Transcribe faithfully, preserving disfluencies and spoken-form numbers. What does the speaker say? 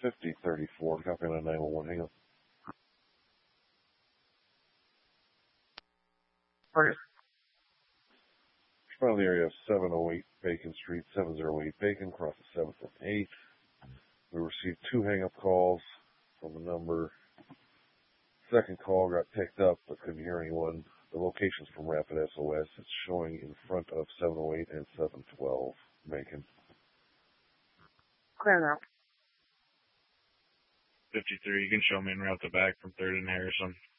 fifty thirty-four, copy on a nine one one, hang on. Orders. Final area of seven oh eight Bacon Street, seven oh eight Bacon, across the seventh and eighth. We received two hang-up calls from the number. Second call got picked up, but couldn't hear anyone. The location's from Rapid S O S. It's showing in front of seven oh eight and seven twelve Bacon. Clear now. fifty-three, you can show me en route to back from third and Harrison.